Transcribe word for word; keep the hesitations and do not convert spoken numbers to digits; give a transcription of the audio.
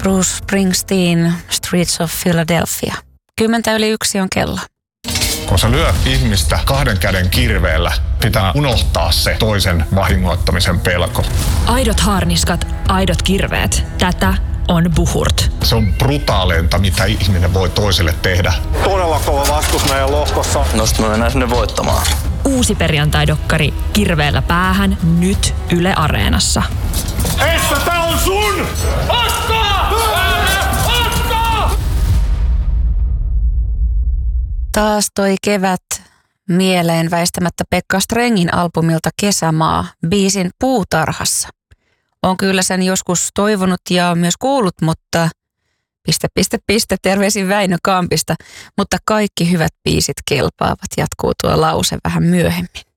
Bruce Springsteen, Streets of Philadelphia. Kymmentä yli yksi on kello. Kun sä lyöt ihmistä kahden käden kirveellä, pitää unohtaa se toisen vahingoittamisen pelko. Aidot haarniskat, aidot kirveet. Tätä on Buhurt. Se on brutaaleinta, mitä ihminen voi toiselle tehdä. Todella kova vastus meidän lohkossa. Nosta me mennään sinne voittamaan. Uusi perjantai-dokkari Kirveellä päähän nyt Yle Areenassa. Essa, tää on sun! Ottaa! Ottaa! Taas toi kevät mieleen väistämättä Pekka Strengin albumilta Kesämaa, biisin Puutarhassa. Olen kyllä sen joskus toivonut ja myös kuullut, mutta piste, piste, piste, terveisin Väinö Kampista. Mutta kaikki hyvät biisit kelpaavat, jatkuu tuo lause vähän myöhemmin.